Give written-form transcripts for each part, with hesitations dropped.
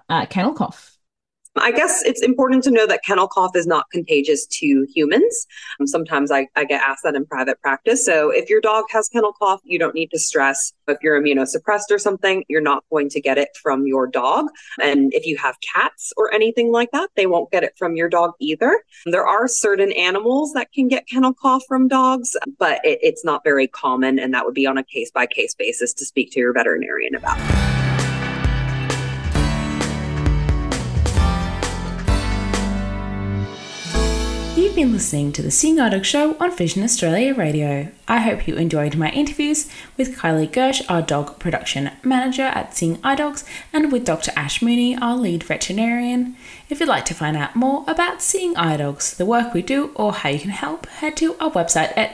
kennel cough? I guess it's important to know that kennel cough is not contagious to humans. Sometimes I get asked that in private practice. So if your dog has kennel cough, you don't need to stress. If you're immunosuppressed or something, you're not going to get it from your dog. And if you have cats or anything like that, they won't get it from your dog either. There are certain animals that can get kennel cough from dogs, but it's not very common. And that would be on a case by case basis to speak to your veterinarian about. You've been listening to the Seeing Eye Dog Show on Vision Australia Radio. I hope you enjoyed my interviews with Kylie Gersh, our dog production manager at Seeing Eye Dogs, and with Dr. Ash Mooney, our lead veterinarian. If you'd like to find out more about Seeing Eye Dogs, the work we do, or how you can help, head to our website at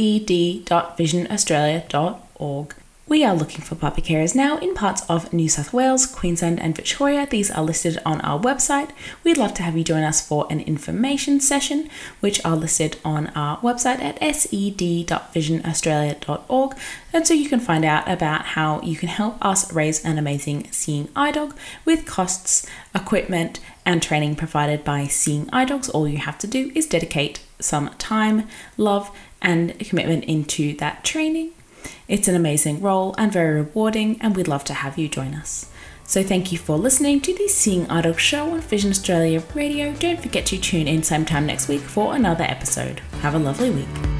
sed.visionaustralia.org. We are looking for puppy carers now in parts of New South Wales, Queensland and Victoria. These are listed on our website. We'd love to have you join us for an information session, which are listed on our website at sed.visionaustralia.org. And so you can find out about how you can help us raise an amazing Seeing Eye Dog with costs, equipment and training provided by Seeing Eye Dogs. All you have to do is dedicate some time, love and commitment into that training. It's an amazing role and very rewarding, and we'd love to have you join us. So thank you for listening to the Seeing Eye Dog Show on Vision Australia Radio. Don't forget to tune in same time next week for another episode. Have a lovely week.